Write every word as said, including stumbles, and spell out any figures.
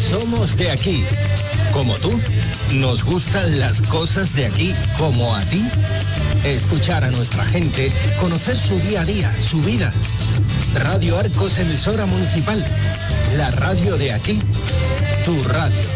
Somos de aquí. Como tú, ¿nos gustan las cosas de aquí como a ti? Escuchar a nuestra gente, conocer su día a día, su vida. Radio Arcos, emisora municipal. La radio de aquí, tu radio.